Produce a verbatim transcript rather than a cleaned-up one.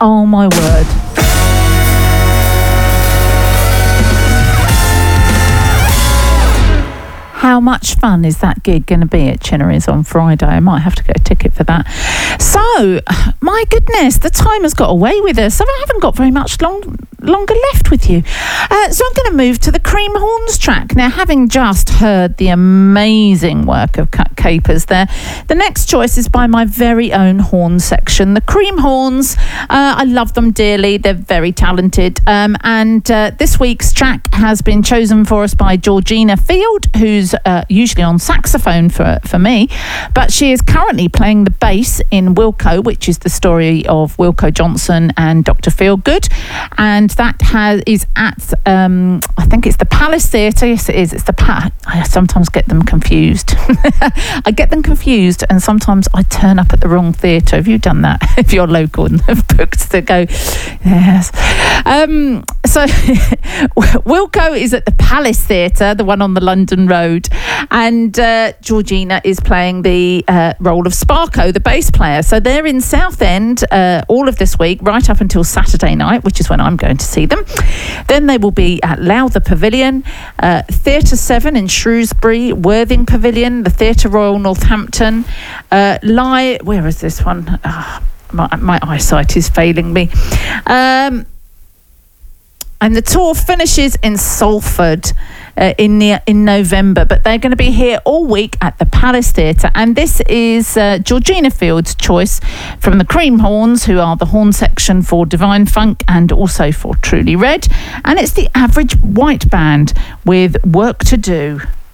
Oh my word. How much fun is that gig going to be at Chinnery's on Friday? I might have to get a ticket for that. So, my goodness, the time has got away with us. I haven't got very much long, longer left with you. Uh, so I'm going to move to the Cream Horns track. Now, having just heard the amazing work of Cut Capers there, the next choice is by my very own horn section, the Cream Horns. Uh, I love them dearly. They're very talented. Um, and uh, this week's track has been chosen for us by Georgina Field, who's uh, usually on saxophone for, for me, but she is currently playing the bass in Wilco, which is the story of Wilco Johnson and Doctor Feelgood. And that has is at um, I think it's the Palace Theatre. Yes, it is. It's the pa- I sometimes get them confused. I get them confused, and sometimes I turn up at the wrong theatre. Have you done that? If you're local and have booked to go, yes. Um, so Wilco is at the Palace Theatre, the one on the London Road, and uh, Georgina is playing the uh, role of Sparko, the bass player. So they're in Southend uh, all of this week, right up until Saturday night, which is when I'm going to see them. Then they will be at Lowther Pavilion, uh, Theatre seven in Shrewsbury, Worthing Pavilion, the Theatre Royal Northampton, uh, Lie, where is this one? Oh, my, my eyesight is failing me. Um, and the tour finishes in Salford uh, in the, in November, but they're going to be here all week at the Palace Theatre. And this is uh, Georgina Field's choice from the Cream Horns, who are the horn section for Divine Funk and also for Truly Red. And it's the Average White Band with Work to Do.